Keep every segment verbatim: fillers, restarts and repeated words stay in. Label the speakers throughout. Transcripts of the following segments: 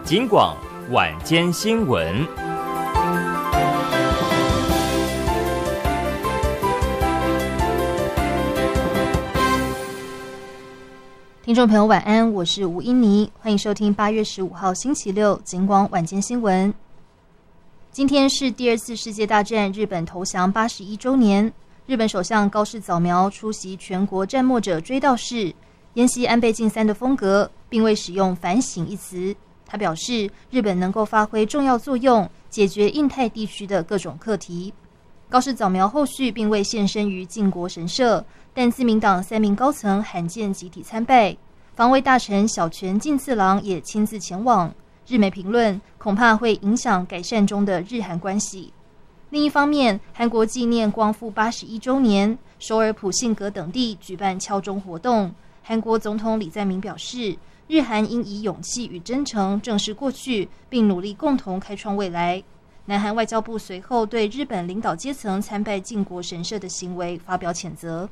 Speaker 1: 警广晚间新闻。
Speaker 2: 听众朋友晚安，我是吴英妮，欢迎收听八月十五号星期六警广晚间新闻。今天是第二次世界大战日本投降八十一周年，日本首相高市早苗出席全国战没者追悼式，沿袭安倍晋三的风格，并未使用反省一词。他表示，日本能够发挥重要作用，解决印太地区的各种课题。高市早苗后续并未现身于靖国神社，但自民党三名高层罕见集体参拜，防卫大臣小泉进次郎也亲自前往。日媒评论，恐怕会影响改善中的日韩关系。另一方面，韩国纪念光复八十一周年，首尔普信阁等地举办敲钟活动。韩国总统李在明表示，日韩应以勇气与真诚正视过去，并努力共同开创未来。南韩外交部随后对日本领导阶层参拜靖国神社的行为发表谴责。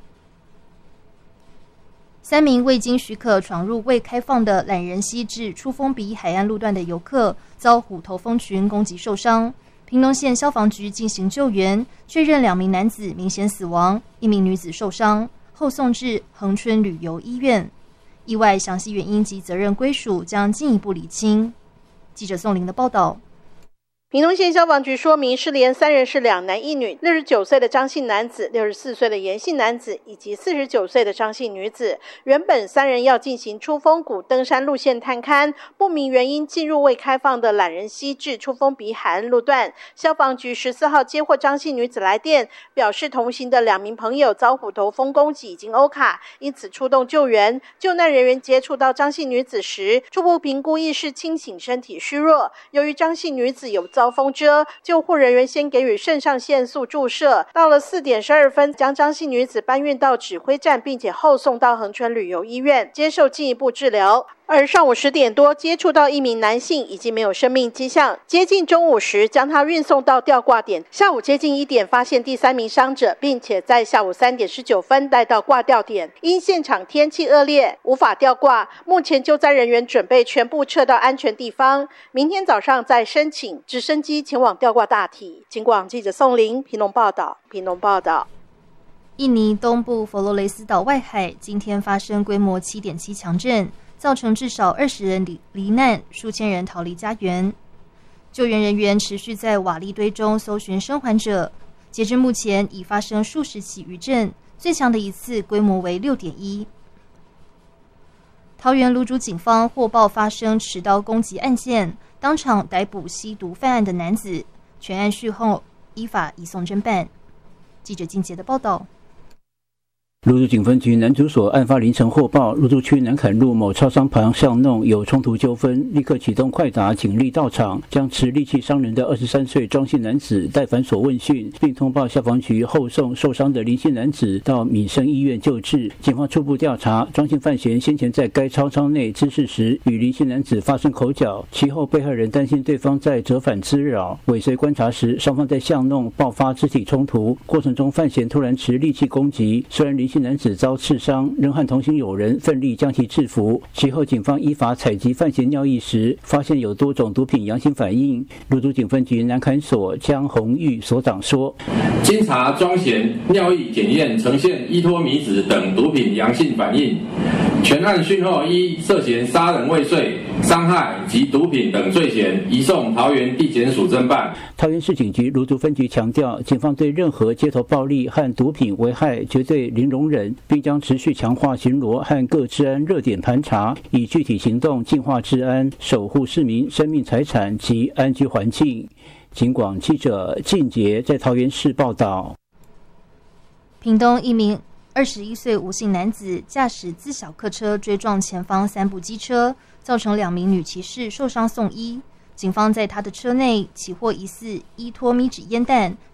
Speaker 2: 三名未经许可闯入未开放的懒人溪至出风鼻海岸路段的游客遭虎头蜂群攻击受伤，屏东县消防局进行救援，确认两名男子明显死亡，一名女子受伤，后送至恒春旅游医院。意外详细原因及责任归属将进一步理清。记者宋玲的报道。
Speaker 3: 屏东县消防局说明，失联三人是两男一女，六十九岁的张姓男子、六十四岁的严姓男子以及四十九岁的张姓女子。原本三人要进行出风谷登山路线探勘，不明原因进入未开放的懒人溪至出风鼻海岸路段。消防局十四号接获张姓女子来电，表示同行的两名朋友遭虎头蜂攻击，已经欧卡，因此出动救援。救难人员接触到张姓女子时，初步评估意识清醒，身体虚弱。由于张姓女子有遭风蛰，救护人员先给予肾上腺素注射，到了四点十二分，将张姓女子搬运到指挥站，并且后送到恒春旅游医院接受进一步治疗。而上午十点多接触到一名男性，已经没有生命迹象，接近中午时将他运送到吊挂点，下午接近一点发现第三名伤者，并且在下午三点十九分带到挂吊点，因现场天气恶劣无法吊挂，目前救灾人员准备全部撤到安全地方，明天早上再申请直升机前往吊挂大体。警广记者宋玲屏东报道。屏东报道。
Speaker 2: 印尼东部佛罗雷斯岛外海今天发生规模 七点七 强震，造成至少二十人罹难，数千人逃离家园。救援人员持续在瓦砾堆中搜寻生还者，截至目前已发生数十起余震，最强的一次规模为 六点一。桃园芦竹警方获报发生持刀攻击案件，当场逮捕吸毒犯案的男子，全案讯后依法移送侦办。记者金杰的报道。
Speaker 4: 芦竹警分局南竹所案发凌晨获报，芦竹区南坎路某超商旁巷弄有冲突纠纷，立刻启动快打警力到场，将持利器伤人的二十三岁张姓男子带反所问讯，并通报消防局后送受伤的林姓男子到民生医院救治。警方初步调查，张姓犯嫌先前在该超商内滋事时与林姓男子发生口角，其后被害人担心对方在折返滋扰，尾随观察时，双方在巷弄爆发肢体冲突，过程中犯嫌突然持利器攻击，虽然林姓男子遭刺伤，仍和同行友人奋力将其制服。其后，警方依法采集犯嫌尿液时，发现有多种毒品阳性反应。芦竹警分局南坎所江宏玉所长说：“
Speaker 5: 经查庄嫌尿液检验呈现依托米酯等毒品阳性反应，全案讯后依涉嫌杀人未遂、伤害及毒品等罪嫌，移送桃园地检署侦办。”
Speaker 4: 桃园市警局芦竹分局强调，警方对任何街头暴力和毒品危害绝对零容忍，并将持续强化巡逻和各治安热点盘查，以具体行动净化治安，守护市民生命财产及安居环境。警广记者靳杰在桃园市报道。
Speaker 2: 屏东一名二十一岁吴姓男子驾驶自小客车追撞前方三部机车，造成两名女骑士受伤送医。警方在他的车内起获疑似依托米酯烟弹，